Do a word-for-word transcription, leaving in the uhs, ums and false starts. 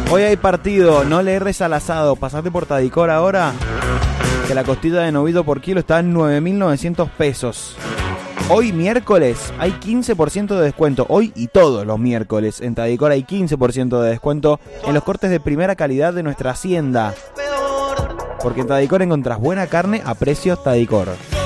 Hoy hay partido, no le erres al asado, pasate por Tadicor ahora, que la costilla de novillo por kilo está en nueve mil novecientos pesos. Hoy miércoles hay quince por ciento de descuento, hoy y todos los miércoles en Tadicor hay quince por ciento de descuento en los cortes de primera calidad de nuestra hacienda. Porque en Tadicor encontrás buena carne a precios Tadicor.